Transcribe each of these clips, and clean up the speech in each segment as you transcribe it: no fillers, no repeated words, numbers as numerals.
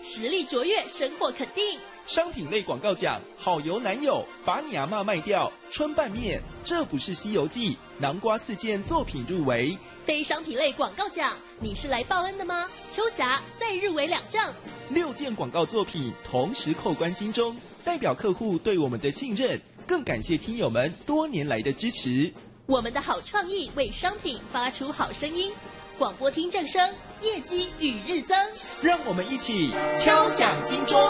实力卓越，生活肯定。 商品类广告奖，好油男友，把你阿嬷卖掉，春拌面，这不是西游记，南瓜4件作品入围。 非商品类广告奖，你是来报恩的吗？秋霞再入围2项 ，6件广告作品同时扣关金钟，代表客户对我们的信任，更感谢听友们多年来的支持。 我们的好创意为商品发出好声音，广播厅正声，业绩与日增。 让我们一起敲响金钟。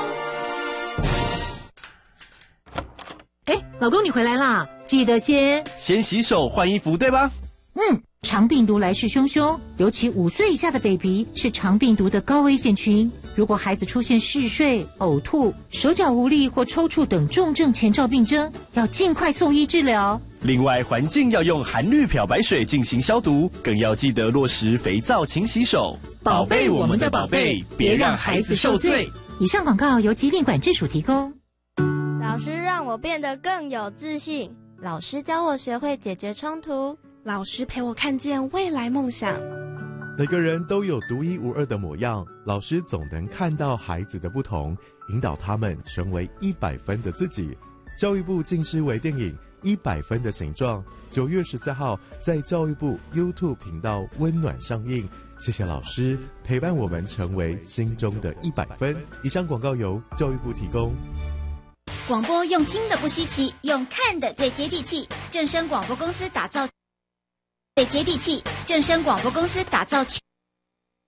老公你回来啦，记得先洗手换衣服，对吧？ 肠病毒来势汹汹，尤其5岁以下的 baby 是肠病毒的高危险群。如果孩子出现嗜睡、呕吐、手脚无力或抽搐等重症前兆病征，要尽快送医治疗。 另外，环境要用含氯漂白水进行消毒，更要记得落实肥皂勤洗手， 宝贝我们的宝贝，别让孩子受罪。以上广告由疾病管制署提供。 老师让我变得更有自信， 老师教我学会解决冲突， 老师陪我看见未来梦想。 每个人都有独一无二的模样，老师总能看到孩子的不同，引导他们成为100分的自己。教育部近视微电影《100分的形状》9月14号在教育部 YouTube 频道温暖上映。谢谢老师陪伴我们成为心中的100分。以上广告由教育部提供。 广播用听的不稀奇，用看的最接地气。正声广播公司打造最接地气，正声广播公司打造